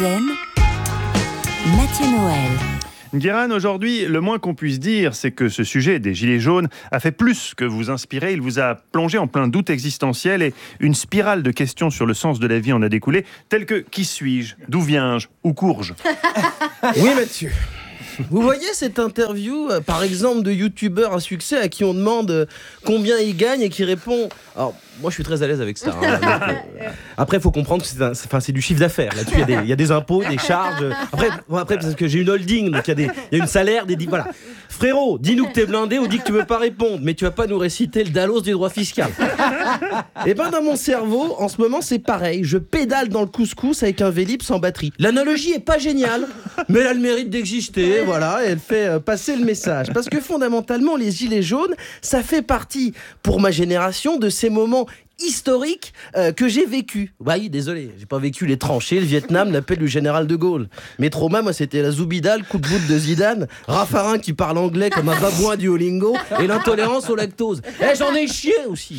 Zen, Mathieu Noël. Guérin, aujourd'hui, le moins qu'on puisse dire, c'est que ce sujet des Gilets jaunes a fait plus que vous inspirer. Il vous a plongé en plein doute existentiel et une spirale de questions sur le sens de la vie en a découlé, telles que qui suis-je, d'où viens-je, où cours-je. Oui, Mathieu. Vous voyez cette interview, par exemple, de youtubeur à succès à qui on demande combien il gagne et qui répond... Alors, moi, je suis très à l'aise avec ça. Après, il faut comprendre que c'est du chiffre d'affaires. Là-dessus, il y a des impôts, des charges. Après, parce que j'ai une holding, donc il y a une salaire, voilà. Frérot, dis-nous que t'es blindé ou dis que tu veux pas répondre, mais tu vas pas nous réciter le Dallos du droit fiscal. Et ben, dans mon cerveau, en ce moment, c'est pareil. Je pédale dans le couscous avec un Vélib sans batterie. L'analogie est pas géniale, mais elle a le mérite d'exister. Voilà, et elle fait passer le message. Parce que fondamentalement, les Gilets jaunes, ça fait partie, pour ma génération, de ces moments historique que j'ai vécu. Bah oui, désolé, j'ai pas vécu les tranchées, le Vietnam, l'appel du général de Gaulle. Mes traumas, moi, c'était la Zoubida, le coup de bout de Zidane, Raffarin qui parle anglais comme un babouin du Duolingo et l'intolérance au lactose. J'en ai chié aussi.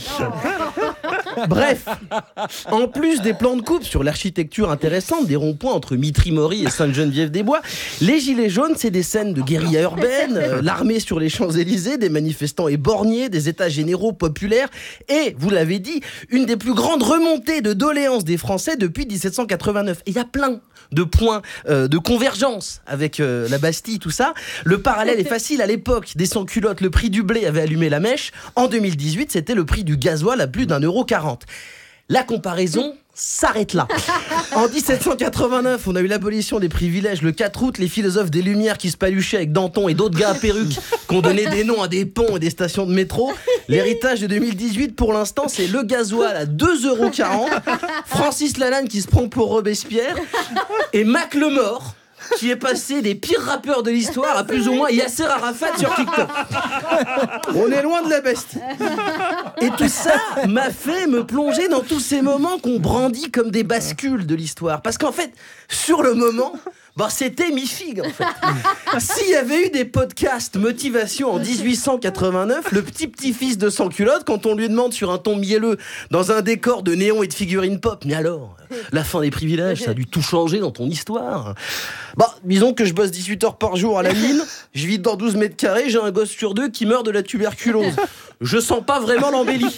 Bref, en plus des plans de coupe sur l'architecture intéressante des ronds-points entre Mitry-Mory et Sainte-Geneviève-des-Bois, les Gilets jaunes, c'est des scènes de guérilla urbaine, l'armée sur les Champs-Élysées, des manifestants éborgnés, des états généraux populaires et, vous l'avez dit, une des plus grandes remontées de doléances des Français depuis 1789. Et il y a plein de points de convergence avec la Bastille, tout ça. Le parallèle est facile. À l'époque des sans-culottes, le prix du blé avait allumé la mèche. En 2018, c'était le prix du gasoil à plus d'1,40 €. La comparaison s'arrête là. En 1789, on a eu l'abolition des privilèges. Le 4 août, les philosophes des Lumières qui se paluchaient avec Danton et d'autres gars à perruques qui ont donné des noms à des ponts et des stations de métro. L'héritage de 2018, pour l'instant, c'est le gasoil à 2,40 €, Francis Lalanne qui se prend pour Robespierre et Mac Lemort qui est passé des pires rappeurs de l'histoire à plus ou moins Yasser Arafat sur TikTok. On est loin de la Bastille. Et tout ça m'a fait me plonger dans tous ces moments qu'on brandit comme des bascules de l'histoire. Parce qu'en fait, sur le moment, c'était mi-figue en fait. S'il y avait eu des podcasts motivation en 1889, le petit-fils de sans-culotte, quand on lui demande sur un ton mielleux, dans un décor de néon et de figurines pop, mais alors, la fin des privilèges, ça a dû tout changer dans ton histoire. Disons que je bosse 18 heures par jour à la mine, je vis dans 12 mètres carrés, j'ai un gosse sur 2 qui meurt de la tuberculose. Je sens pas vraiment l'embellie.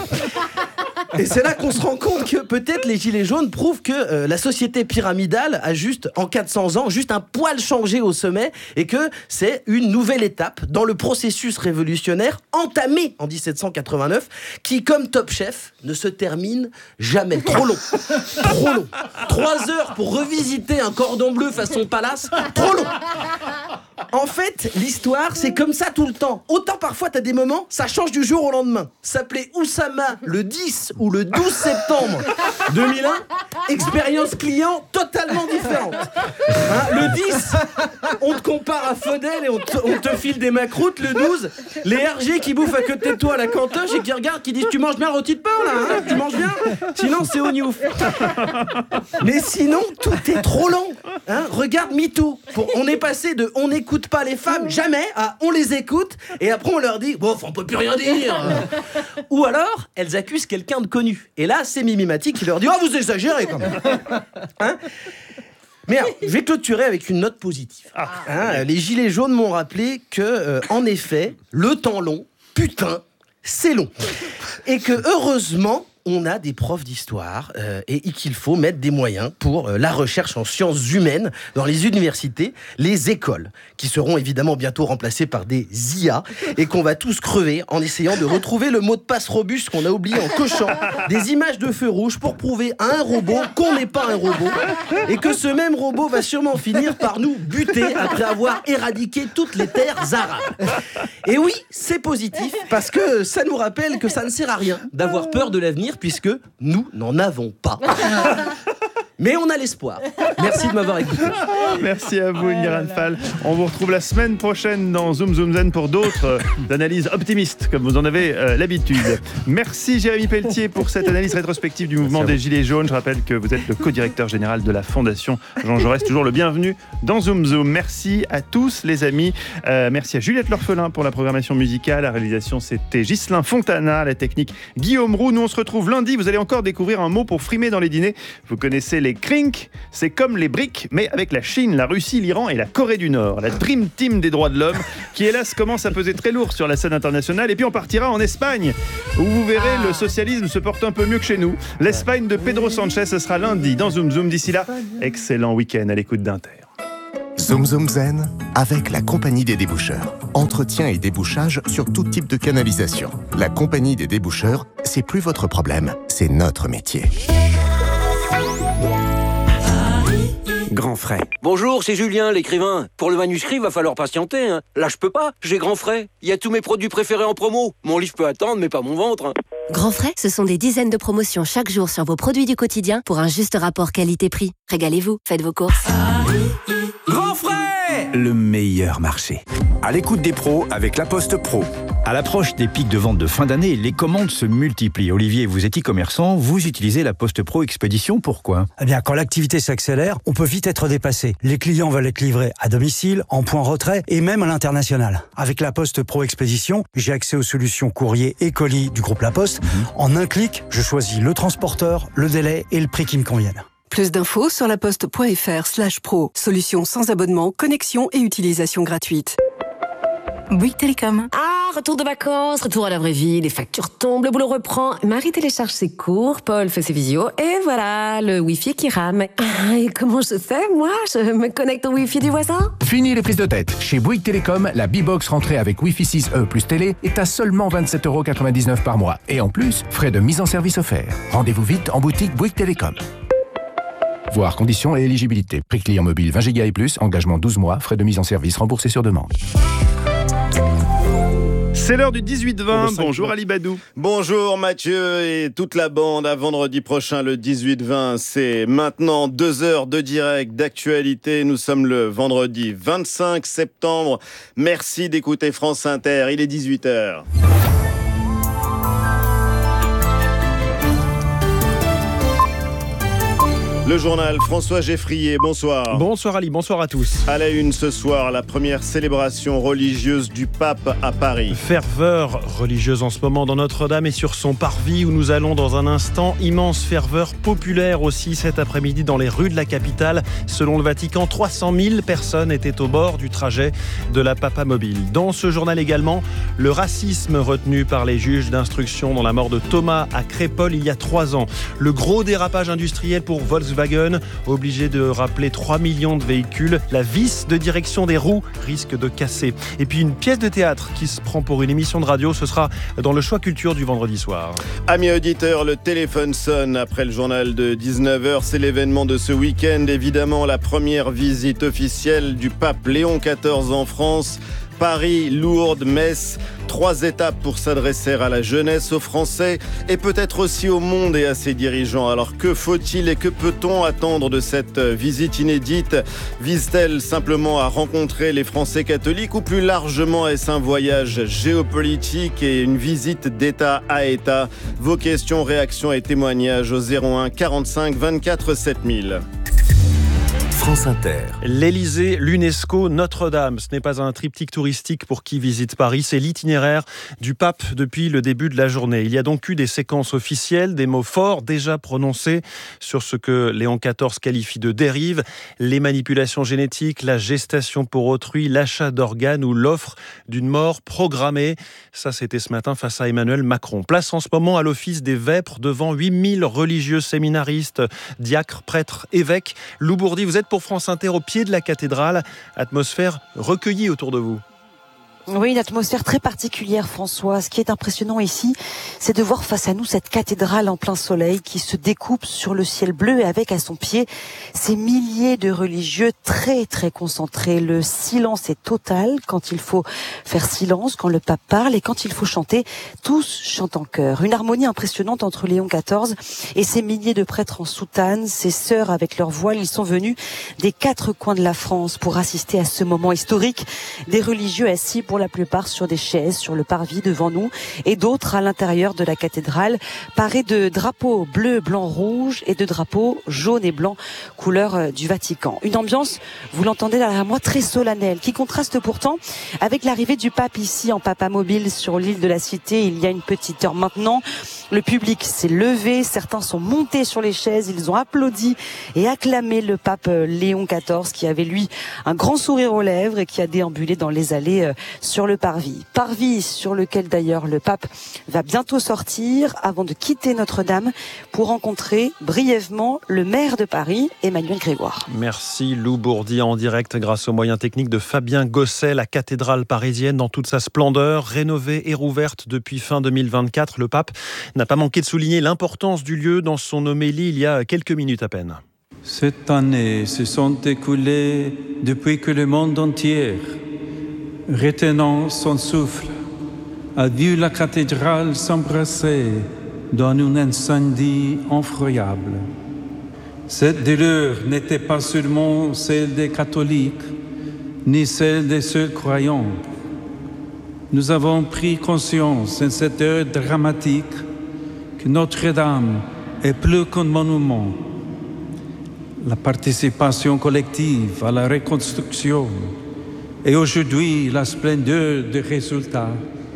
Et c'est là qu'on se rend compte que peut-être les Gilets jaunes prouvent que la société pyramidale a juste, en 400 ans, juste un poil changé au sommet et que c'est une nouvelle étape dans le processus révolutionnaire entamé en 1789 qui, comme Top Chef, ne se termine jamais. Trop long. Trop long. 3 heures pour revisiter un cordon bleu façon palace. Trop long. En fait, l'histoire, c'est comme ça tout le temps. Autant parfois, t'as des moments, ça change du jour au lendemain. S'appelait Oussama le 10 ou le 12 septembre 2001, expérience client totalement différente. Le 10, on te compare à Faudel et on te file des macroutes. Le 12, les RG qui bouffent à côté de toi à la cantoche et qui regardent, qui disent « Tu manges bien le rôti de pain, là, Tu manges bien ?» Sinon, c'est au niouf. Mais sinon, tout est trop long. Regarde MeToo. On est passé de « On n'écoute pas les femmes, jamais » à « On les écoute » et après on leur dit « Bon, on peut plus rien dire » Ou alors, elles accusent quelqu'un de connu. Et là, c'est Mimimati qui leur dit « Oh, vous exagérez quand même !» Mais alors, je vais clôturer avec une note positive. Les Gilets jaunes m'ont rappelé que, en effet, le temps long, putain, c'est long. Et que, heureusement, on a des profs d'histoire et qu'il faut mettre des moyens pour la recherche en sciences humaines dans les universités, les écoles, qui seront évidemment bientôt remplacées par des IA et qu'on va tous crever en essayant de retrouver le mot de passe robuste qu'on a oublié en cochant des images de feu rouge pour prouver à un robot qu'on n'est pas un robot et que ce même robot va sûrement finir par nous buter après avoir éradiqué toutes les terres arabes. Et oui, c'est positif parce que ça nous rappelle que ça ne sert à rien d'avoir peur de l'avenir puisque nous n'en avons pas. Mais on a l'espoir. Merci de m'avoir écouté. Merci à vous, Guérin Fall. On vous retrouve la semaine prochaine dans Zoom Zoom Zen pour d'autres analyses optimistes, comme vous en avez l'habitude. Merci Jérémy Pelletier pour cette analyse rétrospective du mouvement des Gilets jaunes. Je rappelle que vous êtes le co-directeur général de la Fondation Jean Jaurès. Toujours le bienvenu dans Zoom Zoom. Merci à tous les amis. Merci à Juliette L'Orphelin pour la programmation musicale. La réalisation, c'était Ghislain Fontana. La technique, Guillaume Roux. Nous, on se retrouve lundi. Vous allez encore découvrir un mot pour frimer dans les dîners. Vous connaissez les Krink, c'est comme les BRIC, mais avec la Chine, la Russie, l'Iran et la Corée du Nord. La Dream Team des droits de l'homme, qui hélas commence à peser très lourd sur la scène internationale. Et puis on partira en Espagne, où vous verrez le socialisme se porte un peu mieux que chez nous. L'Espagne de Pedro Sanchez, ce sera lundi dans Zoom Zoom. D'ici là, excellent week-end à l'écoute d'Inter. Zoom Zoom Zen avec la Compagnie des déboucheurs. Entretien et débouchage sur tout type de canalisation. La Compagnie des déboucheurs, c'est plus votre problème, c'est notre métier. Grand Frais. Bonjour, c'est Julien, l'écrivain. Pour le manuscrit, va falloir patienter. Hein. Là, je peux pas. J'ai Grand Frais. Il y a tous mes produits préférés en promo. Mon livre peut attendre, mais pas mon ventre. Grand Frais, ce sont des dizaines de promotions chaque jour sur vos produits du quotidien pour un juste rapport qualité-prix. Régalez-vous, faites vos courses. Grand Frais, le meilleur marché. À l'écoute des pros avec La Poste Pro. À l'approche des pics de vente de fin d'année, les commandes se multiplient. Olivier, vous êtes e-commerçant, vous utilisez La Poste Pro Expédition, pourquoi ? Eh bien, quand l'activité s'accélère, on peut vite être dépassé. Les clients veulent être livrés à domicile, en point retrait et même à l'international. Avec La Poste Pro Expédition, j'ai accès aux solutions courrier et colis du groupe La Poste. En un clic, je choisis le transporteur, le délai et le prix qui me conviennent. Plus d'infos sur laposte.fr/pro. Solution sans abonnement, connexion et utilisation gratuite. Bouygues Télécom. Ah, retour de vacances, retour à la vraie vie, les factures tombent, le boulot reprend. Marie télécharge ses cours, Paul fait ses visios, et voilà, le Wi-Fi qui rame. Ah, et comment je fais, moi ? Je me connecte au Wi-Fi du voisin ? Fini les prises de tête. Chez Bouygues Télécom, la B-Box rentrée avec Wi-Fi 6E plus télé est à seulement 27,99 € par mois. Et en plus, frais de mise en service offerts. Rendez-vous vite en boutique Bouygues Télécom. Voir conditions et éligibilité. Prix client mobile 20 Go et plus, engagement 12 mois, frais de mise en service remboursés sur demande. C'est l'heure du 18-20. Bonjour Ali Badou. Bonjour Mathieu et toute la bande. À vendredi prochain, le 18-20. C'est maintenant 2 heures de direct, d'actualité. Nous sommes le vendredi 25 septembre. Merci d'écouter France Inter. Il est 18h. Le journal, François Geffrier, bonsoir. Bonsoir Ali, bonsoir à tous. À la une ce soir, la première célébration religieuse du pape à Paris. Ferveur religieuse en ce moment dans Notre-Dame et sur son parvis où nous allons dans un instant. Immense ferveur populaire aussi cet après-midi dans les rues de la capitale. Selon le Vatican, 300 000 personnes étaient au bord du trajet de la Papa Mobile. Dans ce journal également, le racisme retenu par les juges d'instruction dans la mort de Thomas à Crépol il y a 3 ans. Le gros dérapage industriel pour Volkswagen, obligé de rappeler 3 millions de véhicules. La vis de direction des roues risque de casser. Et puis une pièce de théâtre qui se prend pour une émission de radio, ce sera dans le Choix Culture du vendredi soir. Amis auditeurs, le téléphone sonne après le journal de 19h. C'est l'événement de ce week-end. Évidemment, la première visite officielle du pape Léon XIV en France. Paris, Lourdes, Metz, 3 étapes pour s'adresser à la jeunesse, aux Français et peut-être aussi au monde et à ses dirigeants. Alors que faut-il et que peut-on attendre de cette visite inédite ? Vise-t-elle simplement à rencontrer les Français catholiques ou plus largement est-ce un voyage géopolitique et une visite d'État à État ? Vos questions, réactions et témoignages au 01 45 24 7000. France Inter. L'Élysée, l'UNESCO, Notre-Dame. Ce n'est pas un triptyque touristique pour qui visite Paris, c'est l'itinéraire du pape depuis le début de la journée. Il y a donc eu des séquences officielles, des mots forts déjà prononcés sur ce que Léon XIV qualifie de dérive, les manipulations génétiques, la gestation pour autrui, l'achat d'organes ou l'offre d'une mort programmée. Ça, c'était ce matin face à Emmanuel Macron. Place en ce moment à l'office des vêpres devant 8000 religieux séminaristes, diacres, prêtres, évêques. Lou Bourdi, vous êtes pour France Inter au pied de la cathédrale, atmosphère recueillie autour de vous. Oui, une atmosphère très particulière, François. Ce qui est impressionnant ici, c'est de voir face à nous cette cathédrale en plein soleil qui se découpe sur le ciel bleu et avec à son pied ces milliers de religieux très très concentrés. Le silence est total quand il faut faire silence, quand le pape parle et quand il faut chanter, tous chantent en chœur. Une harmonie impressionnante entre Léon XIV et ces milliers de prêtres en soutane, ces sœurs avec leurs voiles. Ils sont venus des 4 coins de la France pour assister à ce moment historique. Des religieux assis pour pour la plupart sur des chaises, sur le parvis devant nous, et d'autres à l'intérieur de la cathédrale, parés de drapeaux bleu, blanc, rouge et de drapeaux jaune et blanc, couleur du Vatican. Une ambiance, vous l'entendez derrière moi, très solennelle, qui contraste pourtant avec l'arrivée du pape ici en papamobile sur l'île de la Cité il y a une petite heure maintenant. Le public s'est levé, certains sont montés sur les chaises, ils ont applaudi et acclamé le pape Léon XIV qui avait lui un grand sourire aux lèvres et qui a déambulé dans les allées sur le parvis. Parvis sur lequel d'ailleurs le pape va bientôt sortir avant de quitter Notre-Dame pour rencontrer brièvement le maire de Paris, Emmanuel Grégoire. Merci Lou Bourdi en direct grâce aux moyens techniques de Fabien Gosset. La cathédrale parisienne dans toute sa splendeur, rénovée et rouverte depuis fin 2024. Le pape n'a pas manqué de souligner l'importance du lieu dans son homélie il y a quelques minutes à peine. Cette année se sont écoulées depuis que le monde entier, retenant son souffle, a vu la cathédrale s'embrasser dans un incendie effroyable. Cette douleur n'était pas seulement celle des catholiques, ni celle des seuls croyants. Nous avons pris conscience en cette heure dramatique que Notre-Dame est plus qu'un monument. La participation collective à la reconstruction et aujourd'hui la splendeur des résultats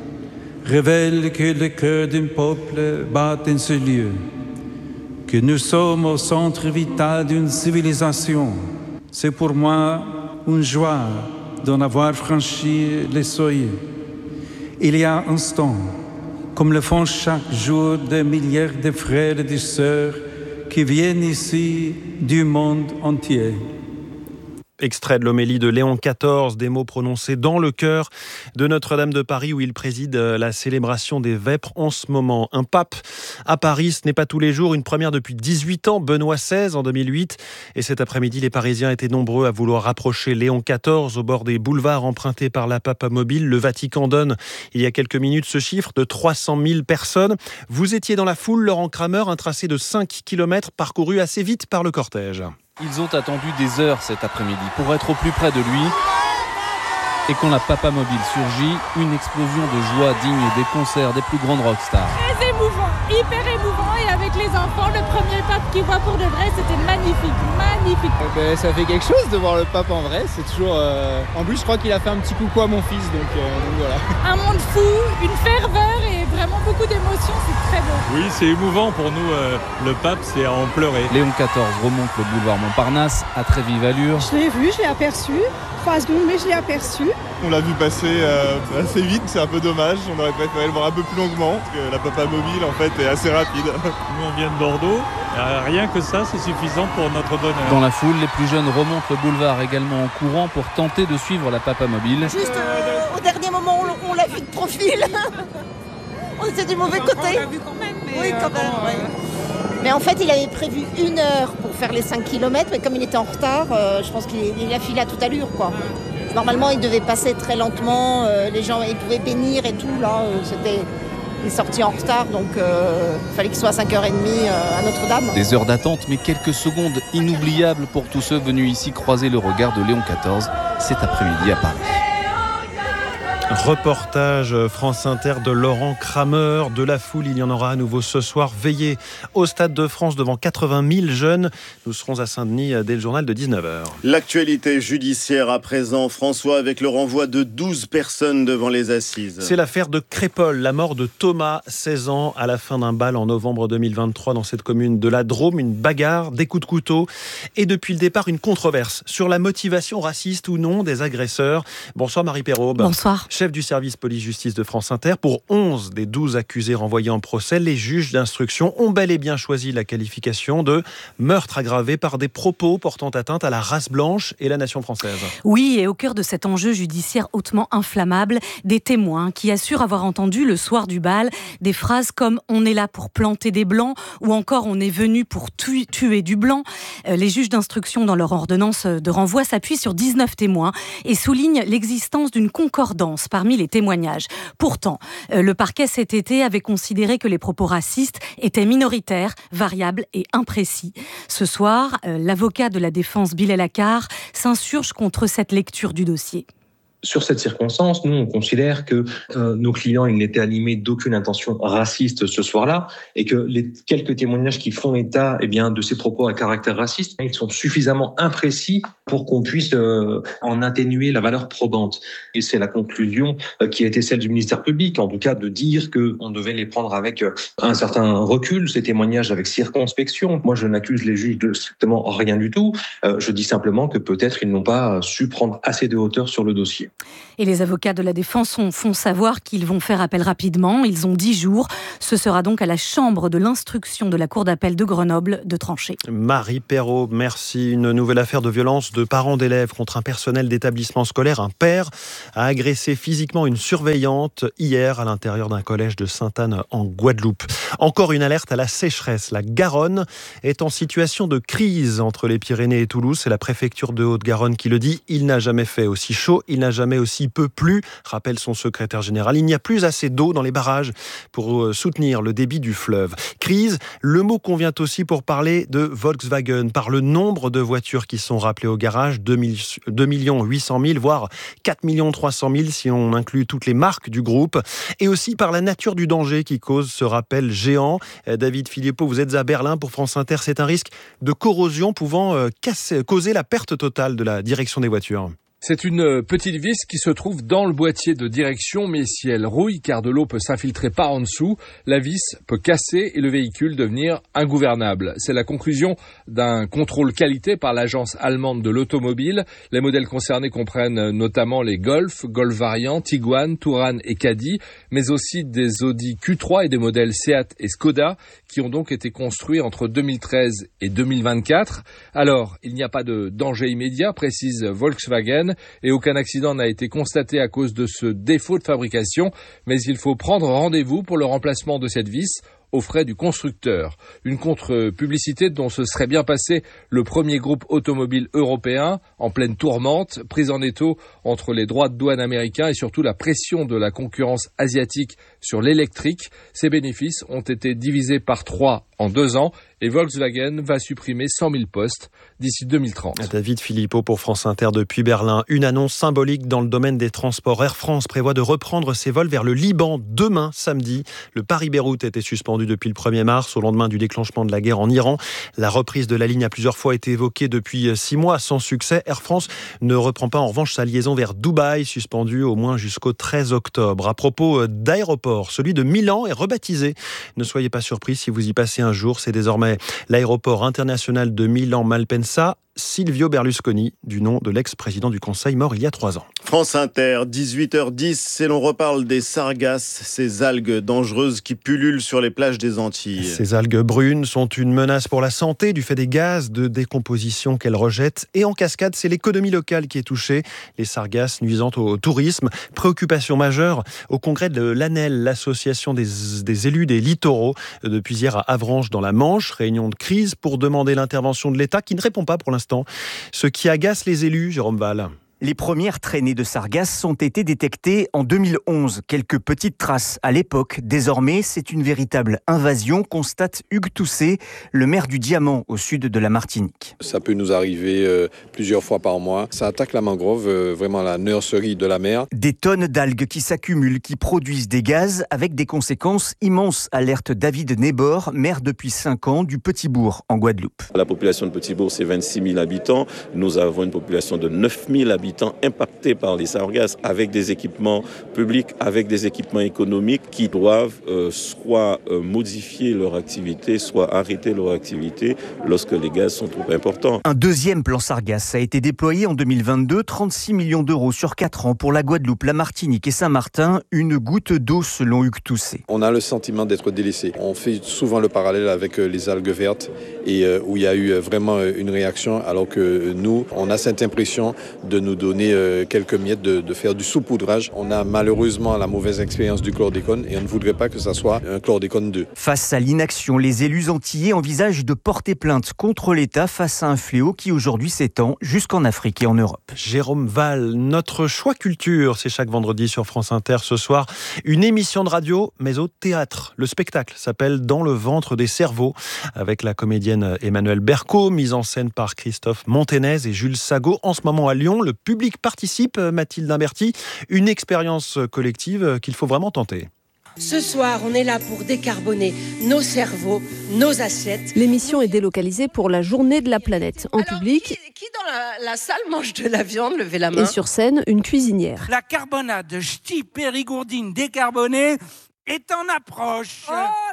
révèle que le cœur d'un peuple bat en ce lieu, que nous sommes au centre vital d'une civilisation. C'est pour moi une joie d'en avoir franchi les seuils. Il y a un instant, comme le font chaque jour des milliers de frères et de sœurs qui viennent ici du monde entier. Extrait de l'homélie de Léon XIV, des mots prononcés dans le chœur de Notre-Dame de Paris où il préside la célébration des Vêpres en ce moment. Un pape à Paris, ce n'est pas tous les jours, une première depuis 18 ans, Benoît XVI en 2008. Et cet après-midi, les Parisiens étaient nombreux à vouloir rapprocher Léon XIV au bord des boulevards empruntés par la papamobile. Le Vatican donne, il y a quelques minutes, ce chiffre de 300 000 personnes. Vous étiez dans la foule, Laurent Kramer, un tracé de 5 km parcouru assez vite par le cortège. Ils ont attendu des heures cet après-midi pour être au plus près de lui. Et quand la papamobile surgit, une explosion de joie digne des concerts des plus grandes rockstars. Très émouvant, hyper émouvant. Et avec les enfants, le premier pape qu'ils voient pour de vrai, c'était magnifique, magnifique. Ça fait quelque chose de voir le pape en vrai. C'est toujours. En plus, je crois qu'il a fait un petit coucou à mon fils, donc voilà. Un monde fou, une ferveur et vraiment beaucoup d'émotions. C'est très beau. Oui, c'est émouvant pour nous. Le pape, c'est à en pleurer. Léon XIV remonte le boulevard Montparnasse à très vive allure. Je l'ai vu, je l'ai aperçu. 3 secondes, mais je l'ai aperçu. On l'a vu passer assez vite, c'est un peu dommage. On aurait préféré le voir un peu plus longuement, parce que la papamobile, en fait, est assez rapide. Nous, on vient de Bordeaux. Rien que ça, c'est suffisant pour notre bonheur. Dans la foule, les plus jeunes remontent le boulevard également en courant pour tenter de suivre la papamobile. Juste au dernier moment, on l'a vu de profil. On était du mauvais côté. On l'a vu quand même. Mais oui, quand même. Ouais. Mais en fait, il avait prévu 1 heure pour faire les 5 km, mais comme il était en retard, je pense qu'il a filé à toute allure, quoi. Normalement, il devait passer très lentement, les gens ils pouvaient bénir et tout, là, il est sorti en retard, donc il fallait qu'il soit à 5h30 à Notre-Dame. Des heures d'attente, mais quelques secondes inoubliables pour tous ceux venus ici croiser le regard de Léon XIV cet après-midi à Paris. Reportage France Inter de Laurent Kramer. De la foule, il y en aura à nouveau ce soir. Veillez au Stade de France devant 80 000 jeunes. Nous serons à Saint-Denis dès le journal de 19h. L'actualité judiciaire à présent, François, avec le renvoi de 12 personnes devant les assises. C'est l'affaire de Crépol, la mort de Thomas, 16 ans, à la fin d'un bal en novembre 2023 dans cette commune de la Drôme. Une bagarre, des coups de couteau et depuis le départ, une controverse sur la motivation raciste ou non des agresseurs. Bonsoir Marie Perraube. Bonsoir. Chef du service police-justice de France Inter. Pour 11 des 12 accusés renvoyés en procès, les juges d'instruction ont bel et bien choisi la qualification de meurtre aggravé par des propos portant atteinte à la race blanche et la nation française. Oui, et au cœur de cet enjeu judiciaire hautement inflammable, des témoins qui assurent avoir entendu le soir du bal des phrases comme « on est là pour planter des blancs » ou encore « on est venu pour tuer du blanc ». Les juges d'instruction, dans leur ordonnance de renvoi, s'appuient sur 19 témoins et soulignent l'existence d'une concordance parmi les témoignages. Pourtant, le parquet cet été avait considéré que les propos racistes étaient minoritaires, variables et imprécis. Ce soir, l'avocat de la défense Bilal Akar s'insurge contre cette lecture du dossier. Sur cette circonstance, nous, on considère que nos clients, ils n'étaient animés d'aucune intention raciste ce soir-là et que les quelques témoignages qui font état de ces propos à caractère raciste, ils sont suffisamment imprécis pour qu'on puisse en atténuer la valeur probante. Et c'est la conclusion qui a été celle du ministère public, en tout cas de dire qu'on devait les prendre avec un certain recul, ces témoignages avec circonspection. Moi, je n'accuse les juges de strictement rien du tout. Je dis simplement que peut-être ils n'ont pas su prendre assez de hauteur sur le dossier. Et les avocats de la défense font savoir qu'ils vont faire appel rapidement. Ils ont 10 jours. Ce sera donc à la chambre de l'instruction de la cour d'appel de Grenoble de trancher. Marie Perrault, merci. Une nouvelle affaire de violence de parents d'élèves contre un personnel d'établissement scolaire. Un père a agressé physiquement une surveillante hier à l'intérieur d'un collège de Sainte-Anne en Guadeloupe. Encore une alerte à la sécheresse. La Garonne est en situation de crise entre les Pyrénées et Toulouse. C'est la préfecture de Haute-Garonne qui le dit. Il n'a jamais fait aussi chaud. Il n'a jamais aussi peu plu, rappelle son secrétaire général. Il n'y a plus assez d'eau dans les barrages pour soutenir le débit du fleuve. Crise, le mot convient aussi pour parler de Volkswagen, par le nombre de voitures qui sont rappelées au garage, 2 800 000, voire 4 300 000 si on inclut toutes les marques du groupe, et aussi par la nature du danger qui cause ce rappel géant. David Philippot, vous êtes à Berlin pour France Inter. C'est un risque de corrosion pouvant causer la perte totale de la direction des voitures. C'est une petite vis qui se trouve dans le boîtier de direction, mais si elle rouille, car de l'eau peut s'infiltrer par en dessous, la vis peut casser et le véhicule devenir ingouvernable. C'est la conclusion d'un contrôle qualité par l'agence allemande de l'automobile. Les modèles concernés comprennent notamment les Golf, Golf Variant, Tiguan, Touran et Caddy, mais aussi des Audi Q3 et des modèles Seat et Skoda, qui ont donc été construits entre 2013 et 2024. Alors, il n'y a pas de danger immédiat, précise Volkswagen, et aucun accident n'a été constaté à cause de ce défaut de fabrication, mais il faut prendre rendez-vous pour le remplacement de cette vis aux frais du constructeur. Une contre-publicité dont se serait bien passé le premier groupe automobile européen, en pleine tourmente, prise en étau entre les droits de douane américains et surtout la pression de la concurrence asiatique sur l'électrique. Ces bénéfices ont été divisés par 3 en 2 ans et Volkswagen va supprimer 100 000 postes d'ici 2030. David Philippot pour France Inter depuis Berlin. Une annonce symbolique dans le domaine des transports. Air France prévoit de reprendre ses vols vers le Liban demain, samedi. Le Paris-Beyrouth était suspendu depuis le 1er mars, au lendemain du déclenchement de la guerre en Iran. La reprise de la ligne a plusieurs fois été évoquée depuis 6 mois, sans succès. Air France ne reprend pas en revanche sa liaison vers Dubaï, suspendue au moins jusqu'au 13 octobre. À propos d'aéroport, celui de Milan est rebaptisé. Ne soyez pas surpris si vous y passez un jour. C'est désormais l'aéroport international de Milan-Malpensa. Silvio Berlusconi, du nom de l'ex-président du Conseil mort il y a 3 ans. France Inter, 18h10, et l'on reparle des sargasses, ces algues dangereuses qui pullulent sur les plages des Antilles. Ces algues brunes sont une menace pour la santé du fait des gaz de décomposition qu'elles rejettent. Et en cascade, c'est l'économie locale qui est touchée. Les sargasses nuisant au tourisme. Préoccupation majeure au congrès de l'ANEL, l'association des élus des littoraux, depuis hier à Avranches dans la Manche. Réunion de crise pour demander l'intervention de l'État qui ne répond pas pour l'instant. Ce qui agace les élus, Jérôme Val. Les premières traînées de sargasses ont été détectées en 2011. Quelques petites traces à l'époque. Désormais, c'est une véritable invasion, constate Hugues Tousset, le maire du Diamant, au sud de la Martinique. Ça peut nous arriver plusieurs fois par mois. Ça attaque la mangrove, vraiment la nurserie de la mer. Des tonnes d'algues qui s'accumulent, qui produisent des gaz avec des conséquences immenses, alerte David Nébor, maire depuis 5 ans du Petit-Bourg, en Guadeloupe. La population de Petit-Bourg, c'est 26 000 habitants. Nous avons une population de 9 000 habitants impactés par les sargasses, avec des équipements publics, avec des équipements économiques qui doivent soit modifier leur activité, soit arrêter leur activité lorsque les gaz sont trop importants. Un deuxième plan sargasse a été déployé en 2022, 36 millions d'euros sur 4 ans pour la Guadeloupe, la Martinique et Saint-Martin, une goutte d'eau selon Hugues Tousset. On a le sentiment d'être délaissé. On fait souvent le parallèle avec les algues vertes et où il y a eu vraiment une réaction, alors que nous, on a cette impression de nous donner quelques miettes, de faire du saupoudrage. On a malheureusement la mauvaise expérience du chlordécone et on ne voudrait pas que ça soit un chlordécone 2. Face à l'inaction, les élus antillais envisagent de porter plainte contre l'État face à un fléau qui aujourd'hui s'étend jusqu'en Afrique et en Europe. Jérôme Val, notre choix culture, c'est chaque vendredi sur France Inter. Ce soir, une émission de radio, mais au théâtre. Le spectacle s'appelle Dans le ventre des cerveaux, avec la comédienne Emmanuelle Berco, mise en scène par Christophe Monténez et Jules Sago. En ce moment à Lyon, le public participe, Mathilde Imberti. Une expérience collective qu'il faut vraiment tenter. Ce soir, on est là pour décarboner nos cerveaux, nos assiettes. L'émission est délocalisée pour la journée de la planète. En public, Qui dans la salle mange de la viande? Levez la main. et sur scène, une cuisinière. La carbonade de ch'ti périgourdine décarbonée est en approche.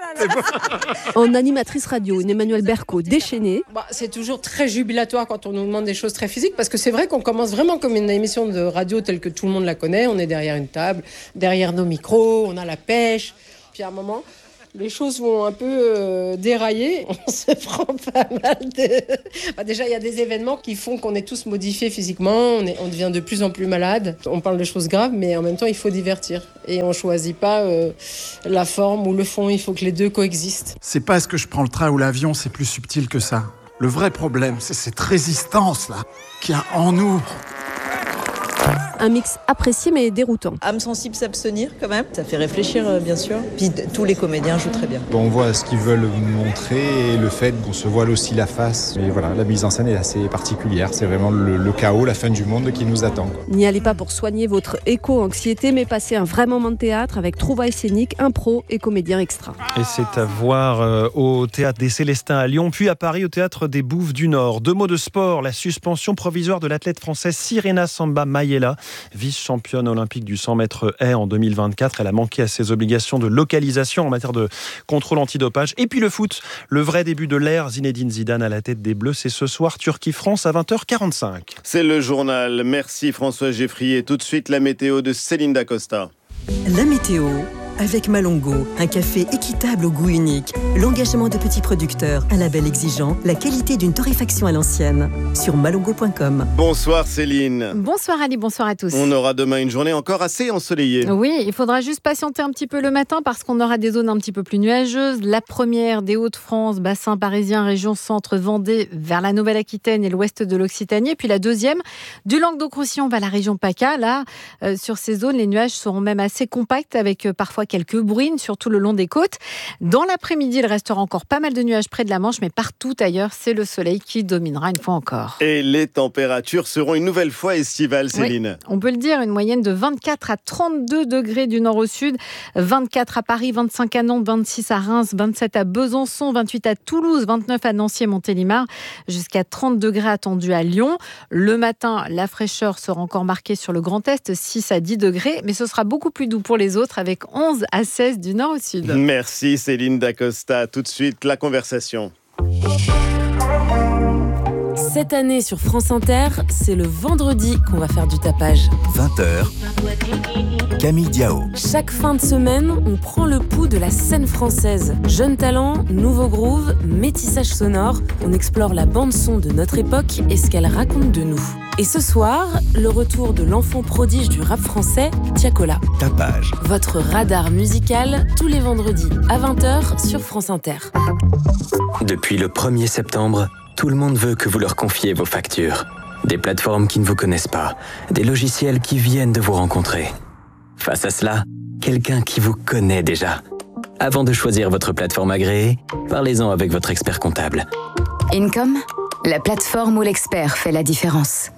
En animatrice radio, une Emmanuelle Berco déchaînée. C'est toujours très jubilatoire quand on nous demande des choses très physiques, parce que c'est vrai qu'on commence vraiment comme une émission de radio telle que tout le monde la connaît. On est derrière une table, derrière nos micros, on a la pêche. Puis à un moment, les choses vont un peu dérailler. On se prend pas mal de... déjà, il y a des événements qui font qu'on est tous modifiés physiquement, on devient de plus en plus malade. On parle de choses graves, mais en même temps, il faut divertir. Et on choisit pas la forme ou le fond, il faut que les deux coexistent. C'est pas est-ce que je prends le train ou l'avion, c'est plus subtil que ça. Le vrai problème, c'est cette résistance-là qu'il y a en nous. Un mix apprécié mais déroutant. Âme sensible, s'abstenir quand même. Ça fait réfléchir, bien sûr. Puis tous les comédiens jouent très bien. On voit ce qu'ils veulent montrer et le fait qu'on se voile aussi la face. Mais voilà, la mise en scène est assez particulière. C'est vraiment le chaos, la fin du monde qui nous attend. N'y allez pas pour soigner votre éco-anxiété, mais passez un vrai moment de théâtre avec trouvailles scéniques, impro et comédiens extra. Et c'est à voir au Théâtre des Célestins à Lyon, puis à Paris au Théâtre des Bouffes du Nord. 2 mots de sport, la suspension provisoire de l'athlète française Sirena Samba Mayela, vice-championne olympique du 100 mètres haies en 2024. Elle a manqué à ses obligations de localisation en matière de contrôle antidopage. Et puis le foot, le vrai début de l'ère, Zinedine Zidane à la tête des Bleus, c'est ce soir Turquie-France à 20h45. C'est le journal. Merci François Geffrier. Tout de suite la météo de Céline Dacosta. La météo avec Malongo, un café équitable au goût unique, l'engagement de petits producteurs, un label exigeant, la qualité d'une torréfaction à l'ancienne. Sur malongo.com. Bonsoir Céline. Bonsoir Ali, bonsoir à tous. On aura demain une journée encore assez ensoleillée. Oui, il faudra juste patienter un petit peu le matin parce qu'on aura des zones un petit peu plus nuageuses. La première des Hauts-de-France, bassin parisien, région centre, Vendée, vers la Nouvelle-Aquitaine et l'ouest de l'Occitanie. Et puis la deuxième, du Languedoc-Roussillon vers la région PACA. Là, sur ces zones, les nuages seront même assez compacts avec parfois quelques bruines, surtout le long des côtes. Dans l'après-midi, il restera encore pas mal de nuages près de la Manche, mais partout ailleurs, c'est le soleil qui dominera une fois encore. Et les températures seront une nouvelle fois estivales, Céline. Oui, on peut le dire, une moyenne de 24 à 32 degrés du nord au sud, 24 à Paris, 25 à Nantes, 26 à Reims, 27 à Besançon, 28 à Toulouse, 29 à Nancy et Montélimar, jusqu'à 30 degrés attendus à Lyon. Le matin, la fraîcheur sera encore marquée sur le Grand Est, 6 à 10 degrés, mais ce sera beaucoup plus doux pour les autres, avec 11 à 16 du nord au sud. Merci Céline Dacosta. Tout de suite, la conversation. Cette année sur France Inter, c'est le vendredi qu'on va faire du tapage. 20h, Camille Diao. Chaque fin de semaine, on prend le pouls de la scène française. Jeunes talents, nouveaux grooves, métissage sonore, on explore la bande-son de notre époque et ce qu'elle raconte de nous. Et ce soir, le retour de l'enfant prodige du rap français, Tiakola. Tapage. Votre radar musical, tous les vendredis à 20h sur France Inter. Depuis le 1er septembre, tout le monde veut que vous leur confiez vos factures. Des plateformes qui ne vous connaissent pas, des logiciels qui viennent de vous rencontrer. Face à cela, quelqu'un qui vous connaît déjà. Avant de choisir votre plateforme agréée, parlez-en avec votre expert comptable. Income, la plateforme où l'expert fait la différence.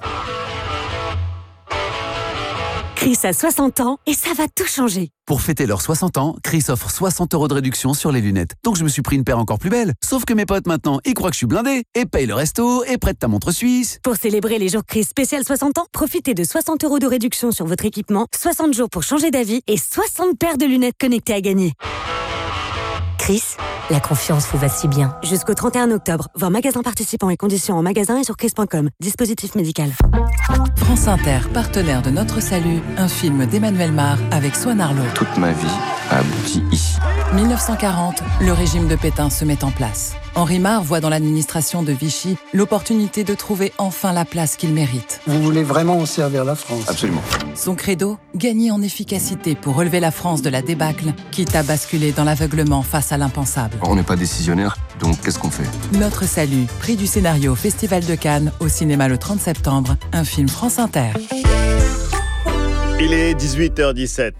Chris a 60 ans et ça va tout changer. Pour fêter leurs 60 ans, Chris offre 60 € de réduction sur les lunettes. Donc je me suis pris une paire encore plus belle. Sauf que mes potes maintenant, ils croient que je suis blindé et payent le resto et prêtent ta montre suisse. Pour célébrer les jours Chris spécial 60 ans, profitez de 60 € de réduction sur votre équipement, 60 jours pour changer d'avis et 60 paires de lunettes connectées à gagner. Chris, la confiance vous va si bien. Jusqu'au 31 octobre, voir magasins participants et conditions en magasin et sur chris.com. Dispositif médical. France Inter, partenaire de Notre Salut, un film d'Emmanuel Mar avec Swan Arlo. Toute ma vie a abouti ici. 1940, le régime de Pétain se met en place. Henri Mar voit dans l'administration de Vichy l'opportunité de trouver enfin la place qu'il mérite. Vous voulez vraiment servir la France ? Absolument. Son credo, gagner en efficacité pour relever la France de la débâcle, quitte à basculer dans l'aveuglement face à l'impensable. On n'est pas décisionnaire, donc qu'est-ce qu'on fait ? Notre Salut, prix du scénario Festival de Cannes, au cinéma le 30 septembre, un film France Inter. Il est 18h17.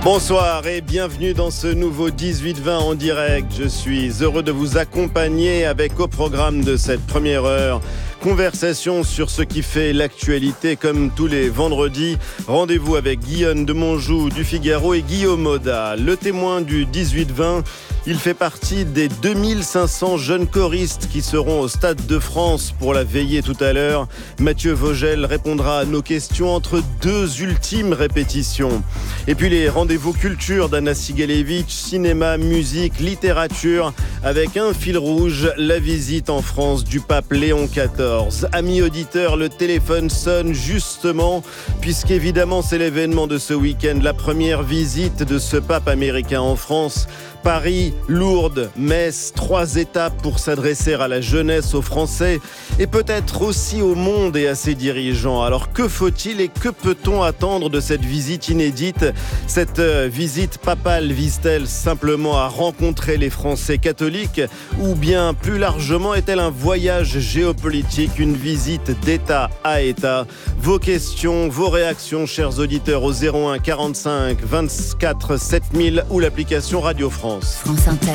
Bonsoir et bienvenue dans ce nouveau 18-20 en direct. Je suis heureux de vous accompagner avec au programme de cette première heure conversation sur ce qui fait l'actualité comme tous les vendredis. Rendez-vous avec Guillaume de Monjou du Figaro et Guillaume Oda. Le témoin du 18-20, il fait partie des 2500 jeunes choristes qui seront au Stade de France pour la veillée tout à l'heure. Mathieu Vogel répondra à nos questions entre deux ultimes répétitions. Et puis les rendez-vous culture d'Anna Sigalevitch, cinéma, musique, littérature, avec un fil rouge, la visite en France du pape Léon XIV. Amis auditeurs, le téléphone sonne justement, puisqu'évidemment c'est l'événement de ce week-end, la première visite de ce pape américain en France. Paris, Lourdes, Metz, 3 étapes pour s'adresser à la jeunesse, aux Français et peut-être aussi au monde et à ses dirigeants. Alors que faut-il et que peut-on attendre de cette visite inédite ? Cette visite papale vise-t-elle simplement à rencontrer les Français catholiques ou bien plus largement est-elle un voyage géopolitique, une visite d'État à État ? Vos questions, vos réactions, chers auditeurs, au 01 45 24 7000 ou l'application Radio France. France Inter,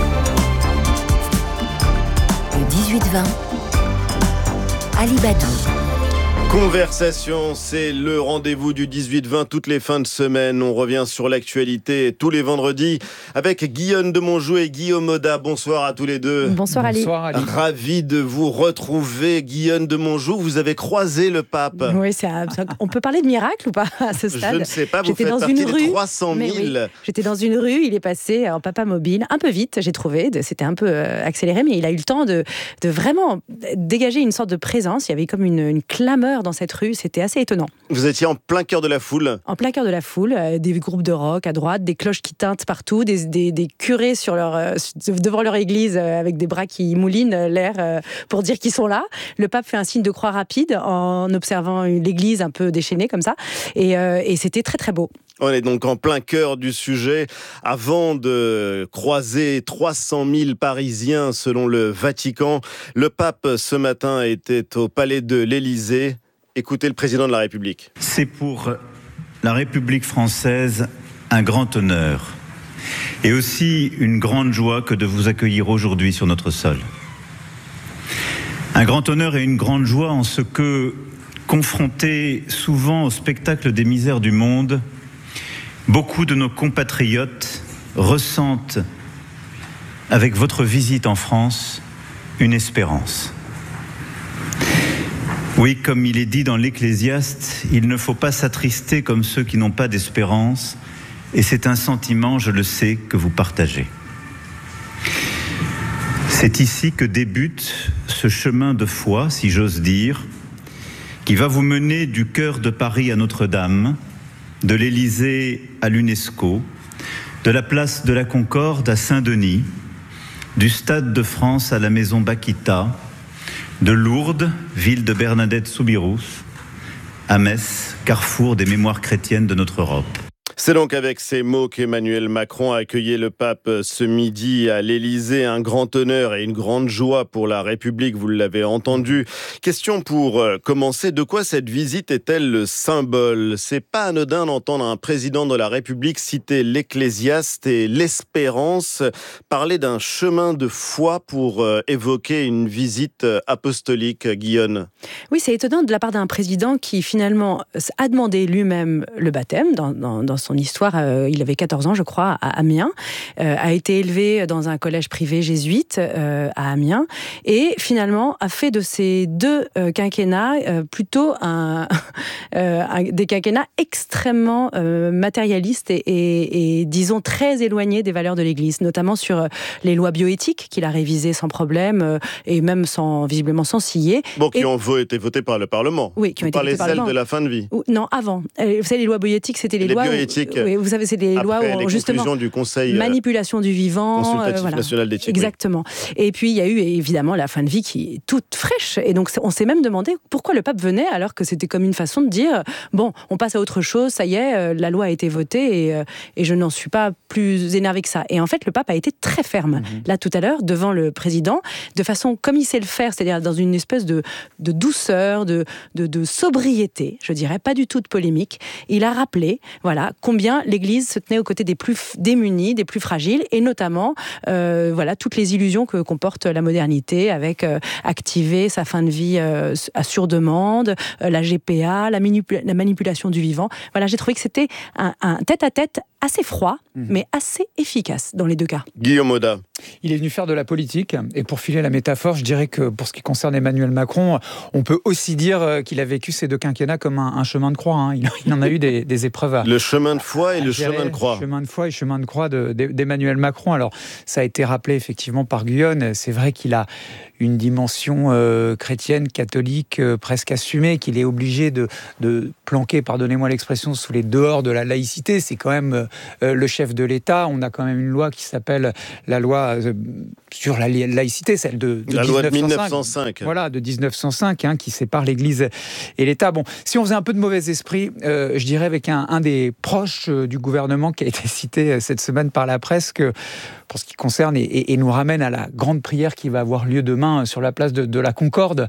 le 18-20, Ali Badou. Conversation, c'est le rendez-vous du 18-20 toutes les fins de semaine. On revient sur l'actualité tous les vendredis avec Guillaume de Monjou et Guillaume Oda. Bonsoir à tous les deux. Bonsoir Ali. Bonsoir Ali. Ravi de vous retrouver. Guillaume de Monjou, vous avez croisé le pape. Oui, on peut parler de miracle ou pas à ce stade ? Je ne sais pas, vous faites partie des 300 000. Oui. J'étais dans une rue, il est passé en papa mobile, un peu vite, j'ai trouvé. C'était un peu accéléré, mais il a eu le temps de vraiment dégager une sorte de présence. Il y avait comme une clameur dans cette rue, c'était assez étonnant. Vous étiez en plein cœur de la foule. En plein cœur de la foule, des groupes de rock à droite, des cloches qui tintent partout, des curés devant leur église avec des bras qui moulinent l'air pour dire qu'ils sont là. Le pape fait un signe de croix rapide en observant l'église un peu déchaînée comme ça, et c'était très très beau. On est donc en plein cœur du sujet. Avant de croiser 300 000 Parisiens selon le Vatican, le pape ce matin était au palais de l'Élysée. Écoutez le président de la République. C'est pour la République française un grand honneur et aussi une grande joie que de vous accueillir aujourd'hui sur notre sol. Un grand honneur et une grande joie en ce que, confrontés souvent au spectacle des misères du monde, beaucoup de nos compatriotes ressentent, avec votre visite en France, une espérance. Oui, comme il est dit dans l'Ecclésiaste, il ne faut pas s'attrister comme ceux qui n'ont pas d'espérance, et c'est un sentiment, je le sais, que vous partagez. C'est ici que débute ce chemin de foi, si j'ose dire, qui va vous mener du cœur de Paris à Notre-Dame, de l'Élysée à l'UNESCO, de la place de la Concorde à Saint-Denis, du Stade de France à la Maison Bakita, de Lourdes, ville de Bernadette Soubirous, à Metz, carrefour des mémoires chrétiennes de notre Europe. C'est donc avec ces mots qu'Emmanuel Macron a accueilli le pape ce midi à l'Élysée. Un grand honneur et une grande joie pour la République, vous l'avez entendu. Question pour commencer, de quoi cette visite est-elle le symbole ? C'est pas anodin d'entendre un président de la République citer l'Ecclésiaste et l'espérance, parler d'un chemin de foi pour évoquer une visite apostolique, Guillaume. Oui, c'est étonnant de la part d'un président qui finalement a demandé lui-même le baptême dans son histoire, il avait 14 ans, je crois, à Amiens, a été élevé dans un collège privé jésuite à Amiens, et finalement a fait de ces deux quinquennats plutôt des quinquennats extrêmement matérialistes et disons très éloignés des valeurs de l'Église, notamment sur les lois bioéthiques qu'il a révisées sans problème et même visiblement sans ciller. Bon, qui ont été votées par le Parlement. Oui, qui ont été votées par le Parlement. Celles de la fin de vie. Non, avant. Vous savez, les lois bioéthiques, c'était les lois... Oui, vous savez, c'est des lois où justement du Conseil manipulation du vivant, consultatif national d'éthique. Exactement. Oui. Et puis il y a eu évidemment la fin de vie qui est toute fraîche. Et donc on s'est même demandé pourquoi le pape venait alors que c'était comme une façon de dire bon, on passe à autre chose. Ça y est, la loi a été votée et je n'en suis pas plus énervé que ça. Et en fait, le pape a été très ferme là tout à l'heure devant le président, de façon comme il sait le faire, c'est-à-dire dans une espèce de douceur, de sobriété, je dirais, pas du tout de polémique. Il a rappelé, voilà, combien l'Église se tenait aux côtés des plus démunis, des plus fragiles, et notamment toutes les illusions que comporte la modernité, avec activer sa fin de vie sur demande, la GPA, la manipulation du vivant. Voilà, j'ai trouvé que c'était un tête-à-tête assez froid, mais assez efficace dans les deux cas. Guillaume Audat. Il est venu faire de la politique, et pour filer la métaphore, je dirais que pour ce qui concerne Emmanuel Macron, on peut aussi dire qu'il a vécu ces deux quinquennats comme un chemin de croix. Hein. Il en a eu des épreuves. Le chemin de foi et le chemin de croix. Le chemin de foi et chemin de croix d'Emmanuel Macron. Alors, ça a été rappelé effectivement par Guyonne. C'est vrai qu'il a une dimension chrétienne, catholique, presque assumée, qu'il est obligé de planquer, pardonnez-moi l'expression, sous les dehors de la laïcité. C'est quand même le chef de l'État. On a quand même une loi qui s'appelle la loi sur la laïcité, celle de la 1905. Loi de 1905. Voilà, de 1905, qui sépare l'Église et l'État. Bon, si on faisait un peu de mauvais esprit, je dirais avec un des proches du gouvernement qui a été cité cette semaine par la presse, que pour ce qui concerne et nous ramène à la grande prière qui va avoir lieu demain sur la place de la Concorde,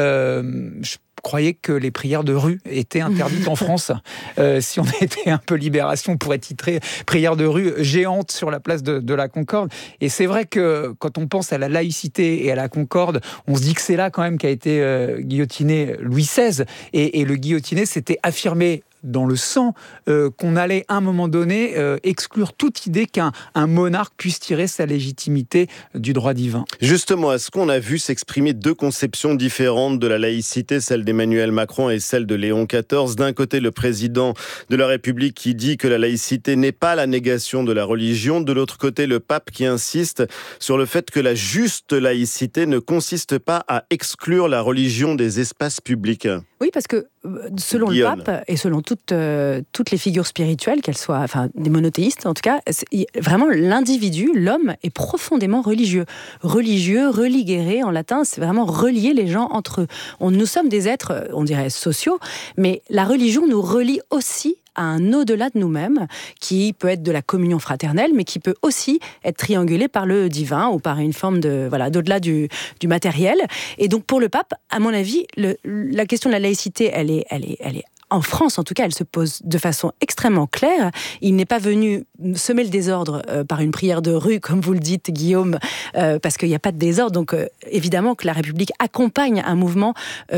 je croyais que les prières de rue étaient interdites en France. Si on était un peu Libération, on pourrait titrer « Prières de rue géantes sur la place de la Concorde ». Et c'est vrai que quand on pense à la laïcité et à la Concorde, on se dit que c'est là quand même qu'a été guillotiné Louis XVI. Et le guillotiné s'était affirmé dans le sang qu'on allait à un moment donné exclure toute idée qu'un monarque puisse tirer sa légitimité du droit divin. Justement, est-ce qu'on a vu s'exprimer deux conceptions différentes de la laïcité, celle d'Emmanuel Macron et celle de Léon XIV? D'un côté, le président de la République qui dit que la laïcité n'est pas la négation de la religion. De l'autre côté, le pape qui insiste sur le fait que la juste laïcité ne consiste pas à exclure la religion des espaces publics. Oui, parce que selon Guillaume. le pape et selon toutes les figures spirituelles, qu'elles soient, des monothéistes en tout cas, vraiment l'individu, l'homme, est profondément religieux. Religieux, religere en latin, c'est vraiment relier les gens entre eux. Nous sommes des êtres, on dirait, sociaux, mais la religion nous relie aussi à un au-delà de nous-mêmes, qui peut être de la communion fraternelle, mais qui peut aussi être triangulé par le divin ou par une forme d'au-delà du matériel. Et donc pour le pape, à mon avis, la question de la laïcité, elle est en France, en tout cas, elle se pose de façon extrêmement claire. Il n'est pas venu semer le désordre par une prière de rue, comme vous le dites, Guillaume, parce qu'il n'y a pas de désordre. Donc, évidemment que la République accompagne un mouvement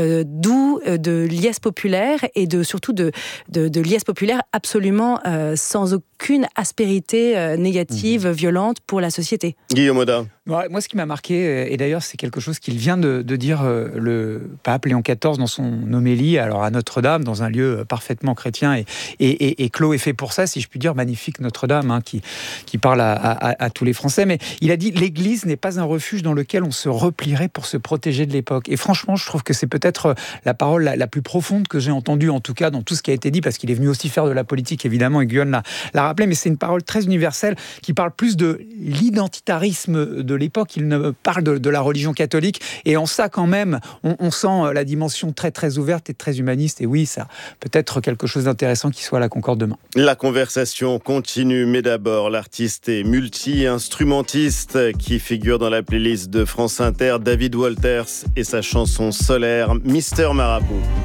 doux, de liesse populaire, et surtout de liesse populaire absolument sans aucune aspérité négative, violente pour la société. Guillaume Audat. Moi, ce qui m'a marqué, et d'ailleurs c'est quelque chose qu'il vient de dire le pape Léon XIV dans son homélie, alors à Notre-Dame, dans un lieu parfaitement chrétien et clos et fait pour ça, si je puis dire, magnifique Notre-Dame, qui parle à tous les Français. Mais il a dit « l'Église n'est pas un refuge dans lequel on se replierait pour se protéger de l'époque ». Et franchement, je trouve que c'est peut-être la parole la plus profonde que j'ai entendue, en tout cas dans tout ce qui a été dit, parce qu'il est venu aussi faire de la politique, évidemment, et Guyonne l'a rappelé, mais c'est une parole très universelle qui parle plus de l'identitarisme de l'époque. Il ne parle de la religion catholique, et en ça, quand même, on sent la dimension très, très ouverte et très humaniste. Et oui, ça peut-être quelque chose d'intéressant qui soit à la Concorde demain. La conversation continue, mais d'abord, l'artiste et multi-instrumentiste qui figure dans la playlist de France Inter, David Walters, et sa chanson Solaire, Mister Marabout.